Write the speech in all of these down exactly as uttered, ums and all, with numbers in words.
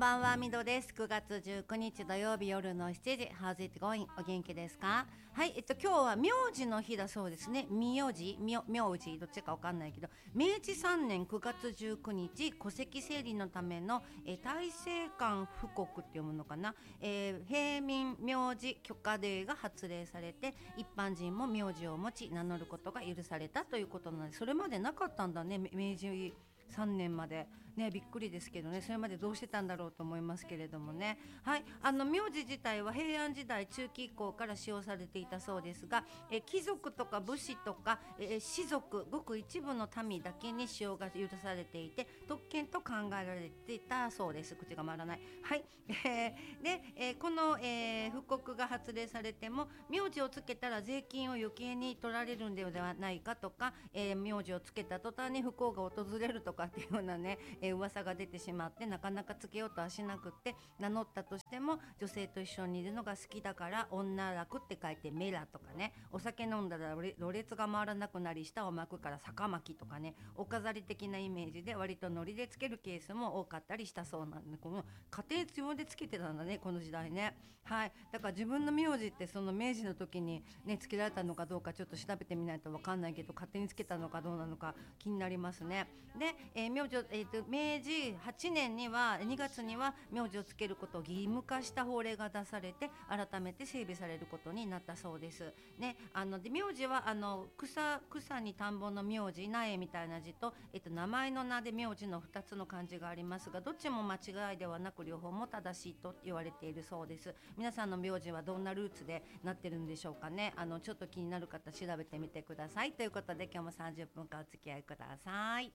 ばんは、みどです。くがつじゅうくにち土曜日夜のしちじ、How's it going? お元気ですか？はい、えっと今日は名字の日だそうですね。名字、名字、どっちかわかんないけど、明治さんねんくがつじゅうくにち、戸籍整理のための、えー、大政官布告っていうものかな、えー、平民名字許可令が発令されて、一般人も名字を持ち名乗ることが許されたということなので、それまでなかったんだね、明治さんねんまでね。びっくりですけどね、それまでどうしてたんだろうと思いますけれどもね。はい、あの名字自体は平安時代中期以降から使用されていたそうですが、え貴族とか武士とか、え士族ごく一部の民だけに使用が許されていて、特権と考えられていたそうです。口が回らない。はい、えー、で、えー、この、えー、布告が発令されても、名字をつけたら税金を余計に取られるんではないかとか、えー、名字をつけた途端に不幸が訪れるとかっていうようなね、えー、噂が出てしまって、なかなかつけようとはしなくって、名乗ったとしても女性と一緒にいるのが好きだから女楽って書いてメラとかね、お酒飲んだらろれつが回らなくなり舌を巻くから酒巻きとかね、お飾り的なイメージで割とノリでつけるケースも多かったりしたそうなんで、この家庭自分でつけてたんだね、この時代ね。はい、だから自分の名字ってその明治の時にねつけられたのかどうかちょっと調べてみないと分かんないけど、勝手につけたのかどうなのか気になりますね。で、えー、名字、えー、と明治はちねんにはにがつには名字をつけることを義務化した法令が出されて、改めて整備されることになったそうですね。あので名字はあの 草, 草に田んぼの名字、苗みたいな字と、えっと、名前の名で名字のふたつの漢字がありますが、どっちも間違いではなく両方も正しいと言われているそうです。皆さんの名字はどんなルーツでなってるんでしょうかね。あのちょっと気になる方調べてみてください。ということで今日もさんじゅっぷんかんお付き合いください。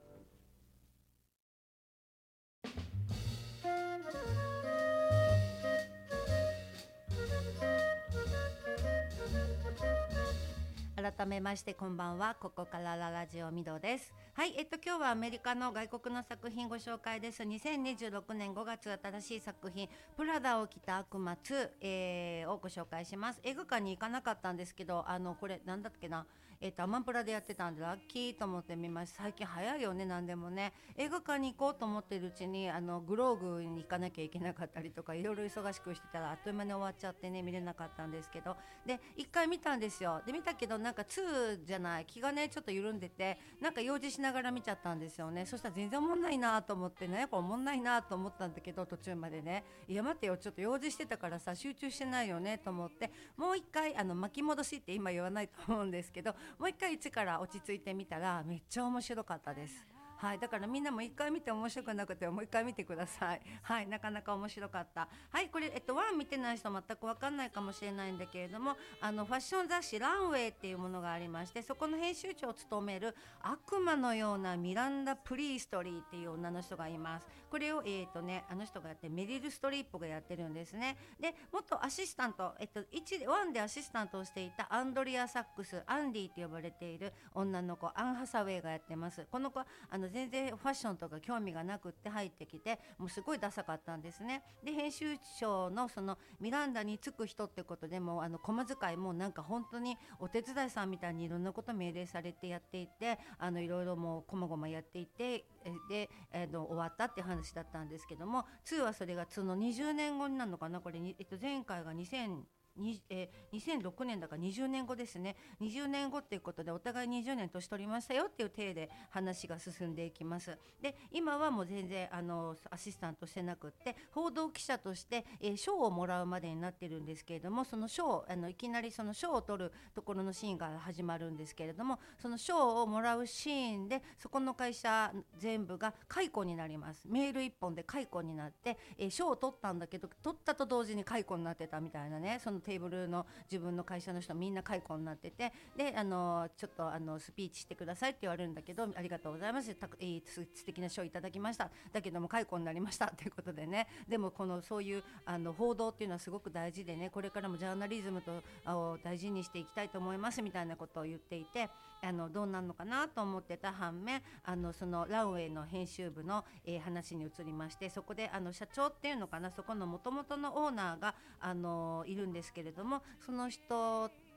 改めましてこんばんは。ここからララジオミドです。はい、えっと今日はアメリカの外国の作品ご紹介です。にせんにじゅうろくねんごがつ新しい作品プラダを着た悪魔ツー、えー、をご紹介します。映画館に行かなかったんですけど、あのこれなんだっけな、えっとアマプラでやってたんでラッキーと思ってみます。最近早いよね、なんでもね。映画館に行こうと思ってるうちにあのグローグに行かなきゃいけなかったりとか、いろいろ忙しくしてたらあっという間に終わっちゃってね、見れなかったんですけど、でいっかい見たんですよ。で見たけどなんかツーじゃない、気がねちょっと緩んでて、なんか用事しながら見ちゃったんですよね。そしたら全然おもんないなと思ってね、やっぱおもんないなと思ったんだけど、途中までね、いや待ってよ、ちょっと用事してたからさ集中してないよねと思って、もう一回あの巻き戻しって今言わないと思うんですけど、もう一回一から落ち着いてみたらめっちゃ面白かったです。はい、だからみんなも一回見て面白くなくてもう一回見てください。はい、なかなか面白かった。はい、これえっとワン見てない人全く分かんないかもしれないんだけれども、あのファッション雑誌ランウェイっていうものがありまして、そこの編集長を務める悪魔のようなミランダ・プリーストリーっていう女の人がいます。これをえっとねあの人がやって、メリル・ストリップがやってるんですね。で元アシスタント、えっといち、ワンでアシスタントをしていたアンドリア・サックス、アンディと呼ばれている女の子アン・ハサウェイがやってます。この子はあの全然ファッションとか興味がなくって入ってきて、もうすごいダサかったんですね。で編集長のそのミランダにつく人ってことで、もあの小遣いもなんか本当にお手伝いさんみたいにいろんなこと命令されてやっていて、あのいろいろもうこまごまやっていて、で、えー、の終わったって話だったんですけども、ツーはそれがそのにじゅうねんごになるのかな、これに、えっと、前回がにせんにえー、にせんろくねんだからにじゅうねんごですね。にじゅうねんごっていうことでお互いにじゅうねん年取りましたよっていう体で話が進んでいきます。で今はもう全然あのアシスタントしてなくって、報道記者として、えー、賞をもらうまでになってるんですけれども、その賞あのいきなりその賞を取るところのシーンが始まるんですけれども、その賞をもらうシーンでそこの会社全部が解雇になります。メール一本で解雇になって、えー、賞を取ったんだけど取ったと同時に解雇になってたみたいなね。そのテーブルの自分の会社の人みんな解雇になってて、であのちょっとあのスピーチしてくださいって言われるんだけど、ありがとうございます、たえー、素敵な賞いただきました、だけども解雇になりましたということでね。でもこのそういうあの報道っていうのはすごく大事でね、これからもジャーナリズムとを大事にしていきたいと思いますみたいなことを言っていて、あのどうなるのかなと思ってた反面、あのそのランウェイの編集部の、えー、話に移りまして、そこであの社長っていうのかな、そこの元々のオーナーがあのいるんですけれども、その人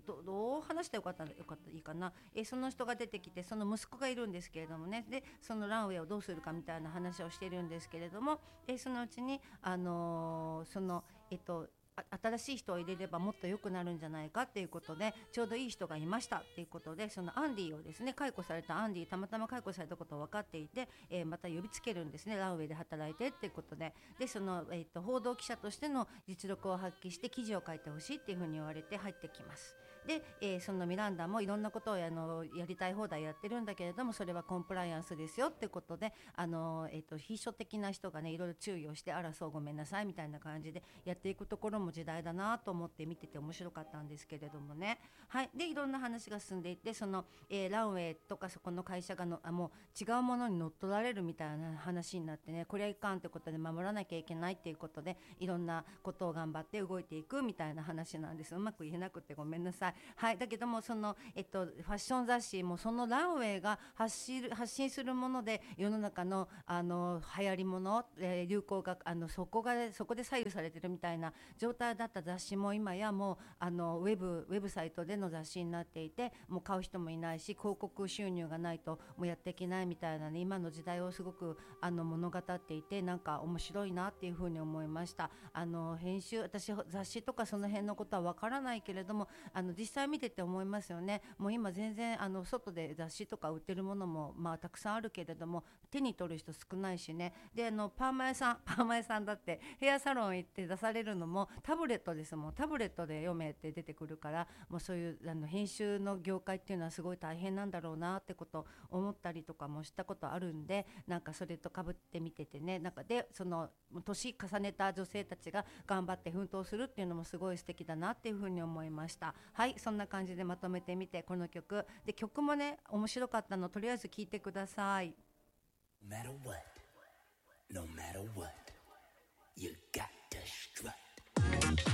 どどう話してよかったよかったいいかな、えーその人が出てきて、その息子がいるんですけれどもね、でそのランウェイをどうするかみたいな話をしてるんですけれども、えーそのうちに、あのーそのえっとあ新しい人を入れればもっと良くなるんじゃないかっていうことで、ちょうどいい人がいましたっていうことで、そのアンディをですね、解雇されたアンディ、たまたま解雇されたことを分かっていて、えーまた呼びつけるんですね、ランウェイで働いてっていうことで。でその、えーと報道記者としての実力を発揮して記事を書いてほしいっていうふうに言われて入ってきます。で、えーそのミランダもいろんなことをあのやりたい放題やってるんだけれども、それはコンプライアンスですよってことで、あの、えーと秘書的な人がねいろいろ注意をして、あらそうごめんなさいみたいな感じでやっていくところも時代だなと思って見てて面白かったんですけれどもね。はい、でいろんな話が進んでいって、その、えーランウェイとかそこの会社がのあもう違うものに乗っ取られるみたいな話になってね、これはいかんってことで守らなきゃいけないっていうことで、いろんなことを頑張って動いていくみたいな話なんです。うまく言えなくてごめんなさい。はい、だけどもその、えっと、ファッション雑誌もそのランウェイが発信発信するもので、世の中のあの流行りもの、えー流行があのそこがそこで左右されてるみたいな状態だった雑誌も今やもうあのウェブウェブサイトでの雑誌になっていて、もう買う人もいないし、広告収入がないともうやっていけないみたいなね、今の時代をすごくあの物語っていて、なんか面白いなっていうふうに思いました。あの編集、私雑誌とかその辺のことはわからないけれども、あの実際見てて思いますよね。もう今全然あの外で雑誌とか売ってるものもまあたくさんあるけれども、手に取る人少ないしね。であのパーマ屋さんパーマ屋さんだってヘアサロン行って出されるのもタブレットですもん。タブレットで読めって出てくるから、もうそういうあの編集の業界っていうのはすごい大変なんだろうなってことを思ったりとかもしたことあるんで、なんかそれとかぶって見ててね、なんかでその年重ねた女性たちが頑張って奮闘するっていうのもすごい素敵だなっていうふうに思いました。はい、そんな感じでまとめてみて、この曲で曲もね面白かったの、とりあえず聴いてください。 No matter what, no matter what.